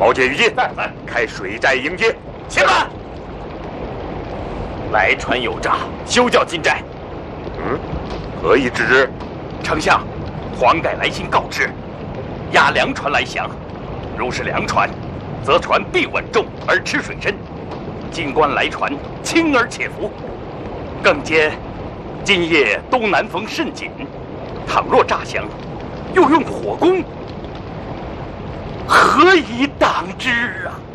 毛捷于禁，开水寨迎接。 且慢！来船有诈，休教进寨。 何以知之？ 丞相，黄改来信告知，押粮船来降。如是粮船，则船必稳重而吃水深；今官来船，轻而且浮。更兼今夜东南风甚紧，倘若诈降，又用火攻，何以挡之啊？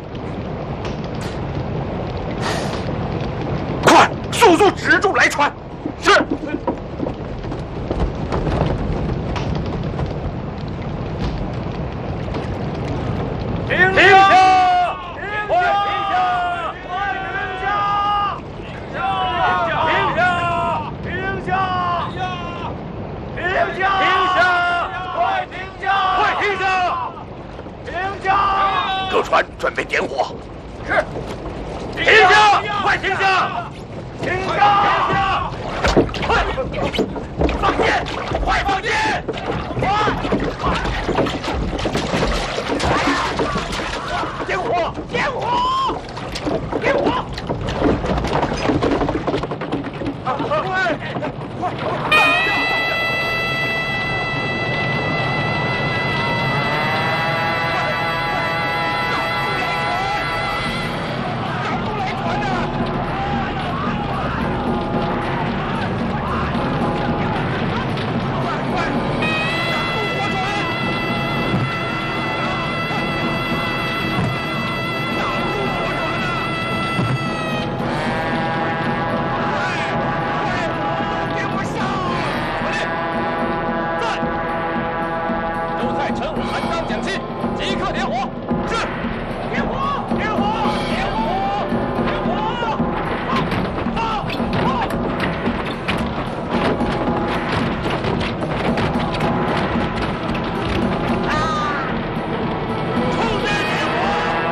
快，速速止住来船！是。停下！停下！停下！停下！停下！停下！停下！快停下！快停下！停下！各船准备点火。是。停下！快停下！停下！快放箭！快放箭！快！